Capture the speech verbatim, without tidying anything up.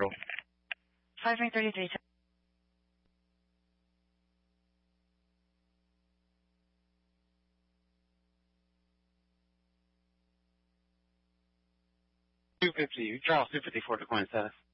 Central. five nine three three. two fifty, Charles two fifty-four to Coin status.